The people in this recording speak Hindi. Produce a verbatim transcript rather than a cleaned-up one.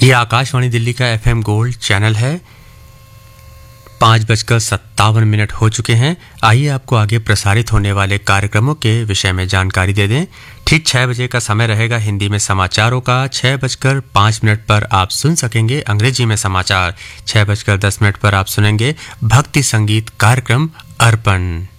ये आकाशवाणी दिल्ली का एफएम गोल्ड चैनल है। पाँच बजकर सत्तावन मिनट हो चुके हैं। आइए आपको आगे प्रसारित होने वाले कार्यक्रमों के विषय में जानकारी दे दें। ठीक छः बजे का समय रहेगा हिंदी में समाचारों का। छः बजकर पाँच मिनट पर आप सुन सकेंगे अंग्रेजी में समाचार। छः बजकर दस मिनट पर आप सुनेंगे भक्ति संगीत कार्यक्रम अर्पण।